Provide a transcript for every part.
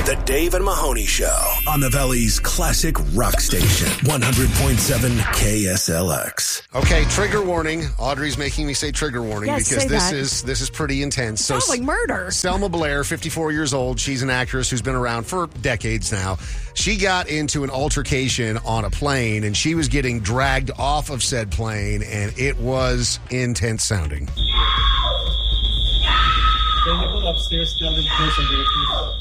The Dave and Mahoney Show on the Valley's classic rock station, 100.7 KSLX. Okay, trigger warning. Audrey's making me say trigger warning because say this is pretty intense. Sounds like murder. Selma Blair, 54 years old. She's an actress who's been around for decades now. She got into an altercation on a plane, and she was getting dragged off of said plane, and it was intense sounding. Can you go upstairs, tell them close the door, please?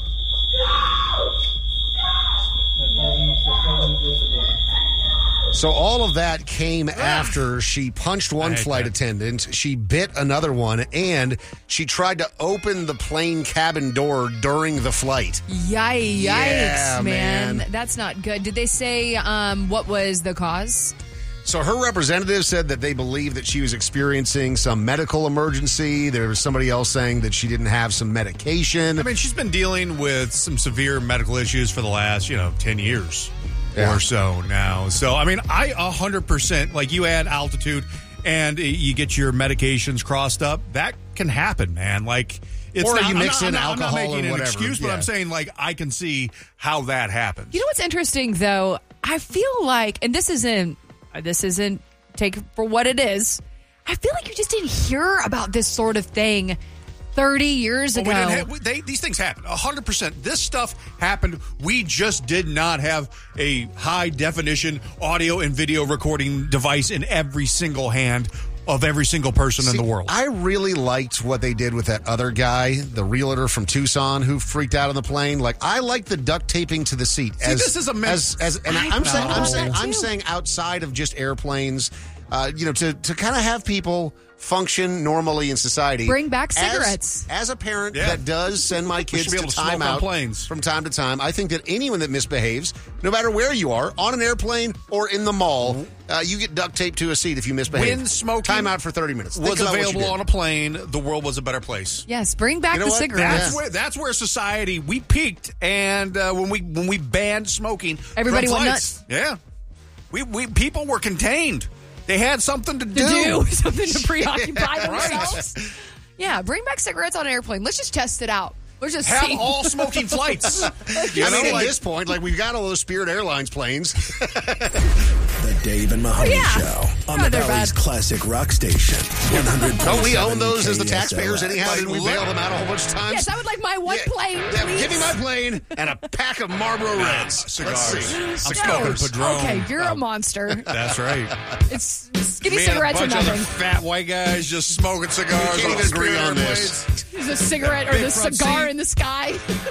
So all of that came after she punched one flight attendant, she bit another one, and she tried to open the plane cabin door during the flight. Yikes, Yeah, man. That's not good. Did they say what was the cause? So her representative said that they believe that she was experiencing some medical emergency. There was somebody else saying that she didn't have some medication. I mean, she's been dealing with some severe medical issues for the last, 10 years or so now. So, I mean, I 100%, like you add altitude and you get your medications crossed up. That can happen, man. Like, it's or not, you mix in I'm alcohol not making or whatever. an excuse, but I'm saying, like, I can see how that happens. You know what's interesting, though? I feel like, and this isn't take it for what it is. I feel like you just didn't hear about this sort of thing 30 years ago. These things happen 100%. This stuff happened. We just did not have a high definition audio and video recording device in every single hand of every single person in the world. I really liked what they did with that other guy, the realtor from Tucson who freaked out on the plane. Like, I like the duct taping to the seat. This is a mess. I'm saying outside of just airplanes, to kind of have people function normally in society. Bring back cigarettes. As a parent that does send my kids to timeout from time to time, I think that anyone that misbehaves, no matter where you are, on an airplane or in the mall, you get duct taped to a seat if you misbehave. When smoking timeout for 30 minutes. was available on a plane, the world was a better place. Yes, bring back the cigarettes. That's where society, we peaked, and when we banned smoking, everybody from went flights, nuts. Yeah, we people were contained. They had something to do. Something to preoccupy themselves. Yeah, bring back cigarettes on an airplane. Let's just test it out. Let's just have see. all smoking flights. At this point, we've got all those Spirit Airlines planes. The Dave and Mahoney Show on the Valley's classic rock station, 100.7 Don't we own those as the KSLX. taxpayers anyhow? Didn't we bail them out a whole bunch of times? Yes, I would like my one plane, please. Give me my plane and a pack of Marlboro Reds. Cigars. I'm Cigars. smoking Padron. Okay, you're a monster. That's right. It's skinny Me cigarettes or and a bunch nothing. of fat white guys just smoking cigars. We can't even agree on this. There's a cigarette or the cigar in the sky.